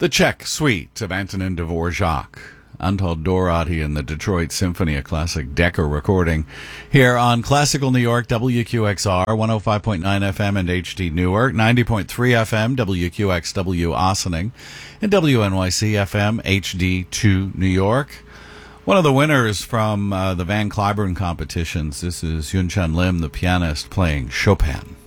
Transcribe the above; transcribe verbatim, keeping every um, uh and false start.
The Czech Suite of Antonin Dvorak, Anton Dorati and the Detroit Symphony, a classic Decca recording, here on Classical New York, W Q X R, one oh five point nine F M and H D Newark, ninety point three F M, W Q X W Ossining, and W N Y C F M, H D two New York. One of the winners from uh, the Van Cliburn competitions, this is Yun Chun Lim, the pianist, playing Chopin.